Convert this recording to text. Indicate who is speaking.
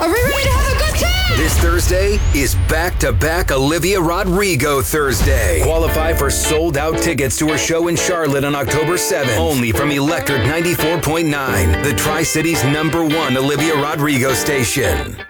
Speaker 1: Are we ready to have a good time?
Speaker 2: This Thursday is back-to-back Olivia Rodrigo Thursday. Qualify for sold-out tickets to her show in Charlotte on October 7th. Only from Electric 94.9, the Tri-City's #1 Olivia Rodrigo station.